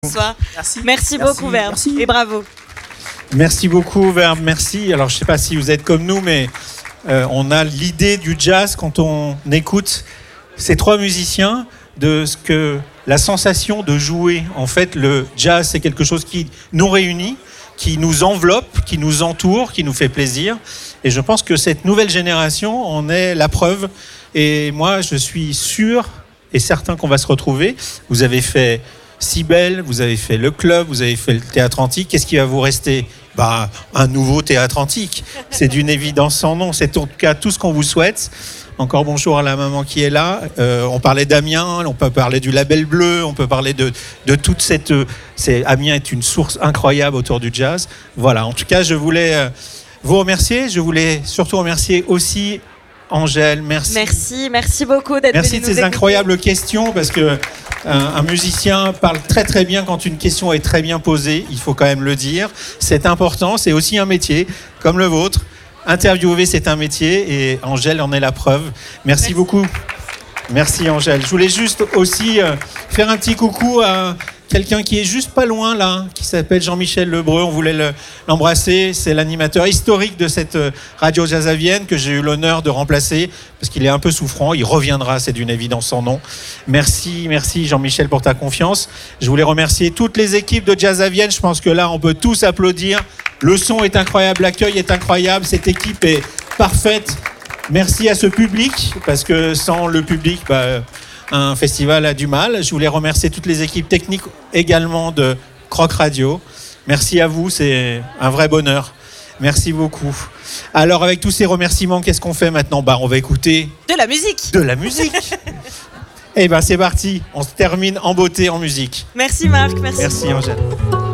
Soir. Merci. Merci beaucoup, Verbe. Merci. Et bravo. Merci beaucoup, Verbe. Merci. Alors, je ne sais pas si vous êtes comme nous, mais on a l'idée du jazz quand on écoute ces trois musiciens, de ce que la sensation de jouer. En fait, le jazz, c'est quelque chose qui nous réunit, qui nous enveloppe, qui nous entoure, qui nous fait plaisir. Et je pense que cette nouvelle génération en est la preuve. Et moi, je suis sûr et certain qu'on va se retrouver. Vous avez fait Cybèle, vous avez fait le club, vous avez fait le théâtre antique. Qu'est-ce qui va vous rester ? Un nouveau théâtre antique. C'est d'une évidence sans nom. C'est en tout cas tout ce qu'on vous souhaite. Encore bonjour à la maman qui est là. On parlait d'Amiens, on peut parler du Label Bleu, on peut parler de toute cette... Amiens est une source incroyable autour du jazz. Voilà, en tout cas, je voulais vous remercier. Je voulais surtout remercier aussi Angèle. Merci beaucoup d'être venu nous Merci de ces écouter. incroyables questions, parce que un musicien parle très très bien quand une question est très bien posée, il faut quand même le dire. C'est important, c'est aussi un métier comme le vôtre. Interviewer, c'est un métier et Angèle en est la preuve. Merci beaucoup. Merci Angèle. Je voulais juste aussi faire un petit coucou à quelqu'un qui est juste pas loin là, qui s'appelle Jean-Michel Lebreu. On voulait l'embrasser. C'est l'animateur historique de cette radio jazzavienne que j'ai eu l'honneur de remplacer parce qu'il est un peu souffrant. Il reviendra, c'est d'une évidence sans nom. Merci Jean-Michel pour ta confiance. Je voulais remercier toutes les équipes de Jazzavienne. Je pense que là, on peut tous applaudir. Le son est incroyable, l'accueil est incroyable. Cette équipe est parfaite. Merci à ce public, parce que sans le public, un festival a du mal. Je voulais remercier toutes les équipes techniques également de Croc Radio. Merci à vous, c'est un vrai bonheur. Merci beaucoup. Alors, avec tous ces remerciements, qu'est-ce qu'on fait maintenant ? On va écouter De la musique. de la musique. Eh bien, c'est parti. On se termine en beauté en musique. Merci Marc, merci. Merci Angèle.